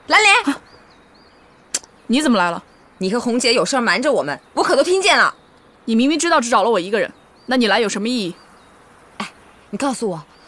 蓝莲， 你怎么来了？ 你和红姐有事瞒着我们，我可都听见了。 你明明知道只找了我一个人，那你来有什么意义？ 哎，你告诉我，